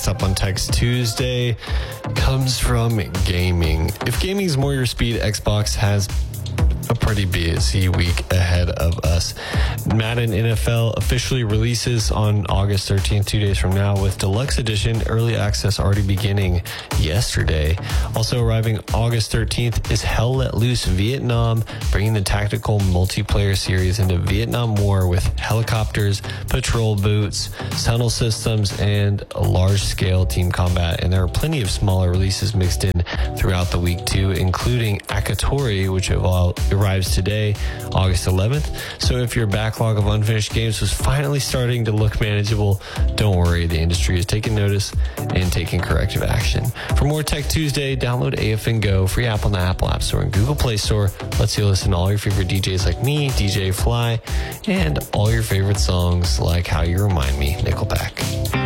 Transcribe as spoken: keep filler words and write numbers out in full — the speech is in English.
Next up on Text Tuesday comes from gaming. If gaming is more your speed, Xbox has a pretty busy week ahead of us. Madden N F L officially releases on August thirteenth, two days from now, with Deluxe Edition early access already beginning yesterday. Also arriving August thirteenth is Hell Let Loose Vietnam, bringing the tactical multiplayer series into Vietnam War with helicopters, patrol boats, tunnel systems, and a large-scale team combat. And there are plenty of smaller releases mixed in throughout the week too, including Akatori, which arrives today, August eleventh. So if your backlog of unfinished games was finally starting to look manageable, don't worry, the industry is taking notice and taking corrective action. For more Tech Tuesday, download A F N Go, free app on the Apple App Store and Google Play Store. Lets you listen to all your favorite D Js like me, D J Fly, and all your favorite songs like How You Remind Me, Nickelback.